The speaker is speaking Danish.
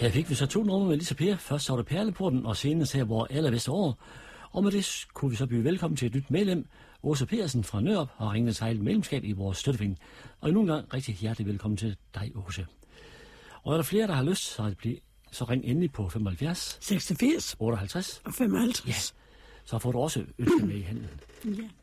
Her fik vi så 2 numre med Lisa Per. Først så var det Perleporten, og senest her vores allerbedste år. Og med det kunne vi så byde velkommen til et nyt medlem, Åse Persen fra Nørup, har ringet sig et medlemskab i vores støtteforening. Og endnu en gang rigtig hjertelig velkommen til dig, Åse. Og er der flere, der har lyst, så ring endelig på 75 86 58 og 55. Ja, så får du også ønsket med i handen. Ja.